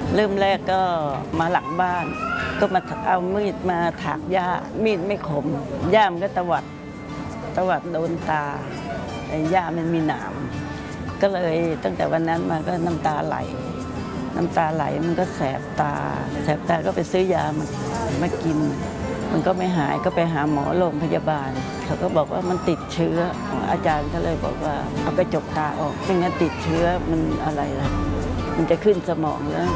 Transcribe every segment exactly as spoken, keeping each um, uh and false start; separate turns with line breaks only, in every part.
เริ่มแรกก็มาหลังบ้านก็มาเอามีดมาถากหญ้ามีดไม่คมหญ้ามันก็ตวัดตวัดโดนตาไอ้หญ้ามันมีหนามก็เลยตั้งแต่วันนั้นมาก็น้ำตาไหลน้ำตาไหลมันก็แสบตาแสบตาก็ไปซื้อยามามากินมันก็ไม่หายก็ไปหาหมอโรงพยาบาลเขาก็บอกว่ามันติดเชื้ออาจารย์ก็เลยบอกว่าเอากระจกตาออกไม่งั้นติดเชื้อมันอะไรล่ะมันจะขึ้นสมองแล้ว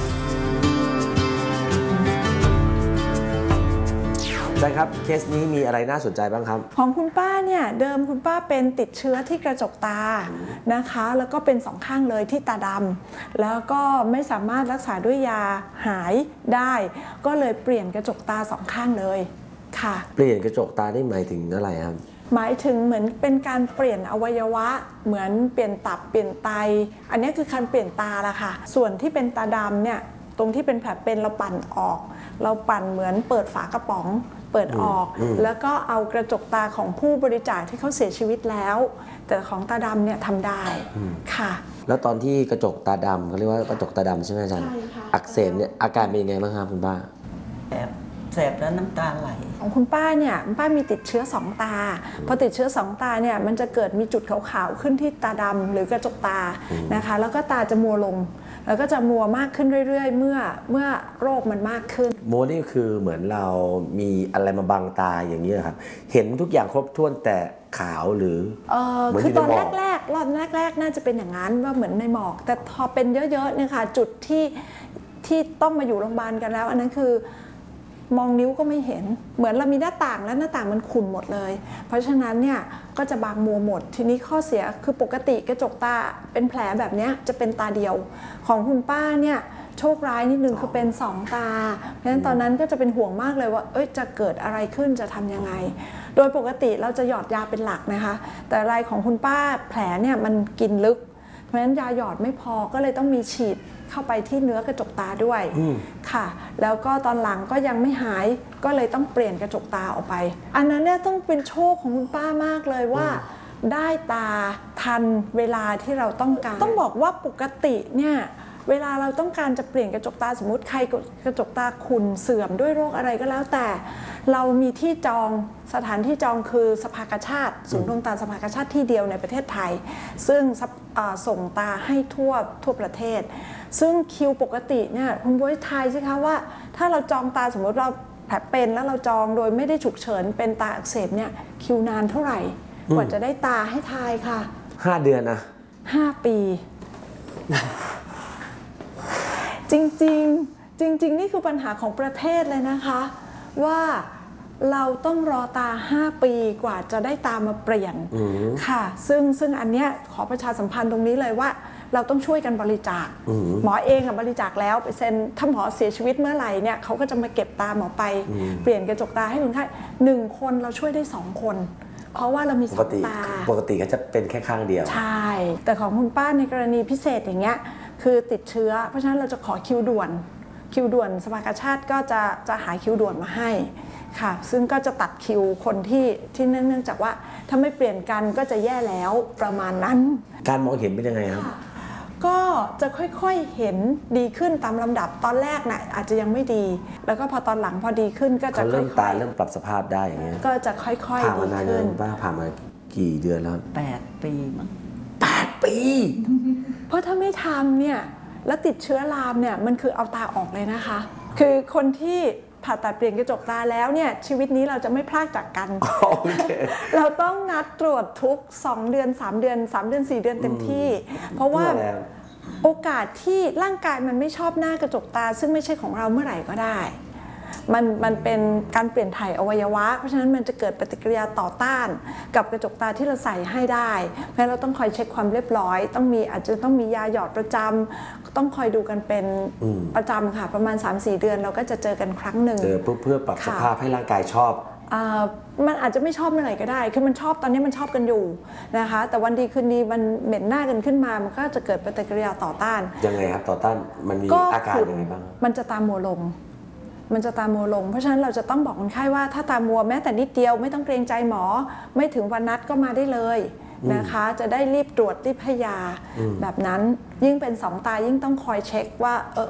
อาจารย์ครับเคสนี้มีอะไรน่าสนใจบ้างครับ
ของคุณป้าเนี่ยเดิมคุณป้าเป็นติดเชื้อที่กระจกตานะคะแล้วก็เป็นสองข้างเลยที่ตาดำแล้วก็ไม่สามารถรักษาด้วยยาหายได้ก็เลยเปลี่ยนกระจกตาสองข้างเลยค่ะ
เปลี่ยนกระจกตาได้หมายถึงอะไรครับ
หมายถึงเหมือนเป็นการเปลี่ยนอวัยวะเหมือนเปลี่ยนตับเปลี่ยนไตอันนี้คือการเปลี่ยนตาละค่ะส่วนที่เป็นตาดำเนี่ยตรงที่เป็นแผลเป็นเราปั่นออกเราปั่นเหมือนเปิดฝากระป๋องเปิดออกแล้วก็เอากระจกตาของผู้บริจาคที่เขาเสียชีวิตแล้วแต่ของตาดำเนี่ยทำได้ค่ะ
แล้วตอนที่กระจกตาดำเขาเรียกว่ากระจกตาดำใช่ไหมอาจารย์อักเสบเนี่ยอาการเป็นยังไงบ้างครับคุณป้า
แสบแสบแล้วน้ำตาไหล
ของคุณป้าเนี่ยคุณป้ามีติดเชื้อสองตาพอติดเชื้อสองตาเนี่ยมันจะเกิดมีจุดขาวๆขึ้นที่ตาดำหรือกระจกตานะคะแล้วก็ตาจะมัวลงแล้วก็จะมัวมากขึ้นเรื่อยๆเมื่อเมื่อโรคมันมากขึ้น
มัวนี่คือเหมือนเรามีอะไรมาบังตาอย่างนี้ครับเห็นทุกอย่างครบถ้วนแต่ขาวหรือ
เออคือตอนแรกๆรอบแรกๆน่าจะเป็นอย่างนั้นว่าเหมือนในหมอกแต่พอเป็นเยอะๆเนี่ยค่ะจุดที่ที่ต้องมาอยู่โรงพยาบาลกันแล้วอันนั้นคือมองนิ้วก็ไม่เห็นเหมือนเรามีหน้าต่างแล้วหน้าต่างมันขุ่นหมดเลยเพราะฉะนั้นเนี่ยก็จะบางมัวหมดทีนี้ข้อเสียคือปกติกระจกตาเป็นแผลแบบนี้จะเป็นตาเดียวของคุณป้าเนี่ยโชคร้ายนิดนึงคือเป็นสองตาเพราะฉะนั้นตอนนั้นก็จะเป็นห่วงมากเลยว่าเอ้ยจะเกิดอะไรขึ้นจะทำยังไงโดยปกติเราจะหยอดยาเป็นหลักนะคะแต่รายของคุณป้าแผลเนี่ยมันกินลึกเพราะฉะนั้นยาหยอดไม่พอก็เลยต้องมีฉีดเข้าไปที่เนื้อกระจกตาด้วยค่ะแล้วก็ตอนหลังก็ยังไม่หายก็เลยต้องเปลี่ยนกระจกตาออกไปอันนั้นเนี่ยต้องเป็นโชคของคุณป้ามากเลยว่าได้ตาทันเวลาที่เราต้องการต้องบอกว่าปกติเนี่ยเวลาเราต้องการจะเปลี่ยนกระจกตาสมมติใครกระจกตาขุ่นเสื่อมด้วยโรคอะไรก็แล้วแต่เรามีที่จองสถานที่จองคือสภากาชาติศูนย์ดวงตาสภากาชาติที่เดียวในประเทศไทยซึ่งส่งตาให้ทั่วทั่วประเทศซึ่งคิวปกติเนี่ยคุณบ๊วยทายสิคะว่าถ้าเราจองตาสมมติเราแผลเป็นแล้วเราจองโดยไม่ได้ฉุกเฉินเป็นตาอักเสบเนี่ยคิวนานเท่าไหร่กว่าจะได้ตาให้ทายค่ะ
ห้าเดือนนะ
ห้าปีจริงๆจริงๆนี่คือปัญหาของประเทศเลยนะคะว่าเราต้องรอตาห้าปีกว่าจะได้ตามาเปลี่ยนค่ะซึ่งซึ่งอันเนี้ยขอประชาสัมพันธ์ตรงนี้เลยว่าเราต้องช่วยกันบริจาคหมอเองบริจาคแล้วไปเซ็นถ้าหมอเสียชีวิตเมื่อไหร่เนี่ยเขาก็จะมาเก็บตาหมอไปเปลี่ยนกระจกตาให้คนไข้หนึ่งคนเราช่วยได้สองคนเพราะว่าเรามีสองตา
ปกติก็จะเป็นแค่ข้างเดียว
ใช่แต่ของคุณป้าในกรณีพิเศษอย่างเงี้ยคือติดเชื้อเพราะฉะนั้นเราจะขอคิวด่วนคิวด่วนสภากาชาติก็จะจะหาคิวด่วนมาให้ค่ะซึ่งก็จะตัดคิวคนที่ที่เนื่องจากว่าถ้าไม่เปลี่ยนกันก็จะแย่แล้วประมาณนั้น
การมองเห็นเป็นยังไงครับ
ก็จะค่อยๆเห็นดีขึ้นตามลำดับตอนแรกน่ะอาจจะยังไม่ดีแล้วก็พอตอนหลังพอดีขึ้นก็จะ
เริ่มตาเริ่มปรับสภาพได้อย่างเงี้ย
ก็จะค่อยๆ
ผ่านมานานยังป้าผ่านมากี่เดือนแล้ว
แปดปีมั้ง
แปดปี
เพราะถ้าไม่ทำเนี่ยแล้วติดเชื้อรามเนี่ยมันคือเอาตาออกเลยนะคะคือคนที่ผ่าตัดเปลี่ยนกระจกตาแล้วเนี่ยชีวิตนี้เราจะไม่พลากจากกัน
okay.
เราต้องนัดตรวจทุกสองเดือนสามเดือนสามเดือนสี่เดือนเต็มที่เพราะว่าโอกาสที่ร่างกายมันไม่ชอบหน้ากระจกตาซึ่งไม่ใช่ของเราเมื่อไหร่ก็ได้มันมันเป็นการเปลี่ยนถ่ายอวัยวะเพราะฉะนั้นมันจะเกิดปฏิกิริยาต่อต้านกับกระจกตาที่เราใส่ให้ได้เพราะเราต้องคอยเช็คความเรียบร้อยต้องมีอาจจะต้องมียาหยอดประจำต้องคอยดูกันเป็นประจำค่ะประมาณ สามสี่ เดือนเราก็จะเจอกันครั้งหนึ่ง
เจอเพื่อปรับสภาพให้ร่างกายชอบ
มันอาจจะไม่ชอบเมื่อไหร่ก็ได้คือมันชอบตอนนี้มันชอบกันอยู่นะคะแต่วันดีคืนดีมันเหม็นหน้ากันขึ้นมามันก็จะเกิดปฏิกิริยาต่อต้าน
ยังไงครับต่อต้านมันมีอาการยังไงบ้าง
มันจะตามมัวลงมันจะตามัวลงเพราะฉะนั้นเราจะต้องบอกคนไข้ว่าถ้าตามัวแม้แต่นิดเดียวไม่ต้องเกรงใจหมอไม่ถึงวันนัดก็มาได้เลยนะคะจะได้รีบตรวจรีบให้ยาแบบนั้นยิ่งเป็นสองตายิ่งต้องคอยเช็คว่าเออ